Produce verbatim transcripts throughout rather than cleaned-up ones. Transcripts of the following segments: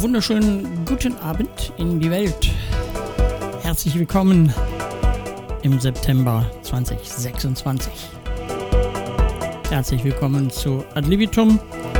wunderschönen guten Abend in die Welt. Herzlich willkommen im September zwanzig sechsundzwanzig. Herzlich willkommen zu Ad Libitum.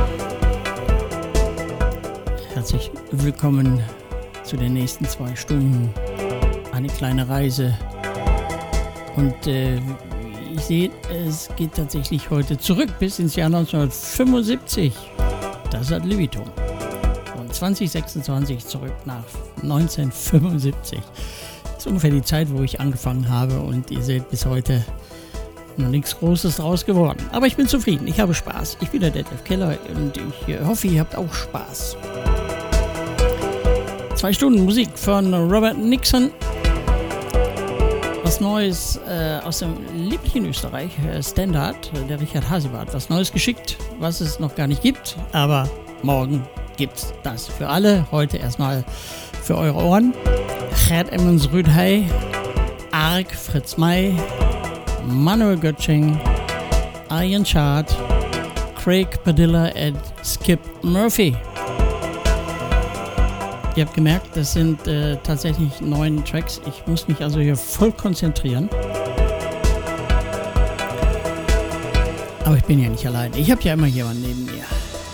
Herzlich willkommen zu den nächsten zwei Stunden. Eine kleine Reise. Und äh, ich sehe, es geht tatsächlich heute zurück bis ins Jahr neunzehnhundertfünfundsiebzig. Das ist Ad Libitum. Von zwanzig sechsundzwanzig zurück nach neunzehnhundertfünfundsiebzig. Das ist ungefähr die Zeit, wo ich angefangen habe, und ihr seht, bis heute noch nichts Großes draus geworden. Aber ich bin zufrieden, ich habe Spaß. Ich bin der Detlef Keller und ich hoffe, ihr habt auch Spaß. Zwei Stunden Musik von Robert Nixon. Was Neues äh, aus dem lieblichen Österreich, äh, Standard, der Richard Hasiber hat was Neues geschickt, was es noch gar nicht gibt, aber morgen gibt's das für alle. Heute erstmal für eure Ohren. Gerd Emmons Rüdhey, Ark, Fritz May, Manuel Götsching, Ian Chart, Craig Padilla und Skip Murphy. Ihr habt gemerkt, das sind äh, tatsächlich neun Tracks. Ich muss mich also hier voll konzentrieren. Aber ich bin ja nicht allein. Ich habe ja immer jemanden neben mir.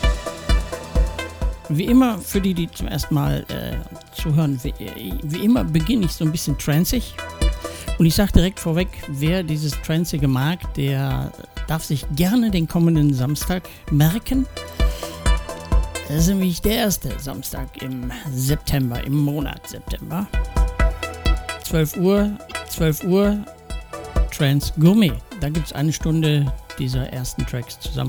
Wie immer, für die, die zum ersten Mal äh, zuhören, wie, wie immer beginne ich so ein bisschen tranceig. Und ich sage direkt vorweg, wer dieses Tranceige mag, der darf sich gerne den kommenden Samstag merken. Das ist nämlich der erste Samstag im September, im Monat September. zwölf Uhr, zwölf Uhr, Trance Gourmet. Da gibt es eine Stunde dieser ersten Tracks zusammen.